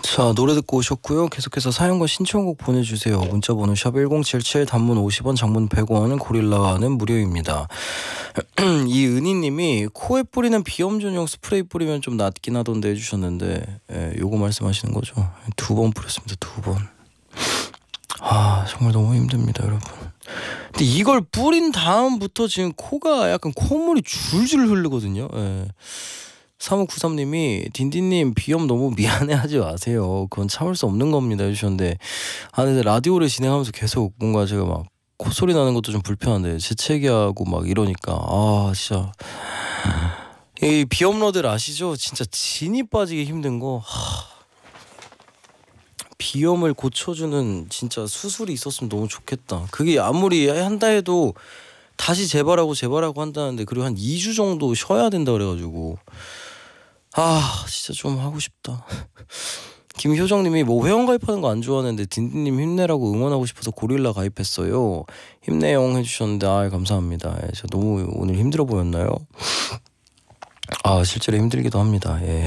자, 노래 듣고 오셨고요. 계속해서 사연과 신청곡 보내주세요. 문자번호 샵 1077, 단문 50원, 장문 100원, 고릴라는 무료입니다. 이은희님이 코에 뿌리는 비염 전용 스프레이 뿌리면 좀 낫긴 하던데 해주셨는데, 요거 말씀하시는 거죠? 2번 뿌렸습니다. 2번. 아, 정말 너무 힘듭니다, 여러분. 근데 이걸 뿌린 다음부터 지금 코가 약간 콧물이 줄줄 흐르거든요. 3593님이 딘딘님 비염 너무 미안해하지 마세요. 그건 참을 수 없는 겁니다 해주셨는데, 근데 라디오를 진행하면서 계속 뭔가 제가 막 콧소리 나는 것도 좀 불편한데 재채기하고 막 이러니까 진짜 이 비염러들 아시죠? 진짜 진이 빠지기 힘든 거. 비염을 고쳐주는 진짜 수술이 있었으면 너무 좋겠다. 그게 아무리 한다 해도 다시 재발하고 한다는데, 그리고 한 2주 정도 쉬어야 된다 그래가지고 진짜 좀 하고 싶다. 김효정님이 뭐 회원 가입하는 거 안 좋아하는데 딘딘님 힘내라고 응원하고 싶어서 고릴라 가입했어요. 힘내용 해주셨는데 감사합니다. 제가 너무 오늘 힘들어 보였나요? 실제로 힘들기도 합니다.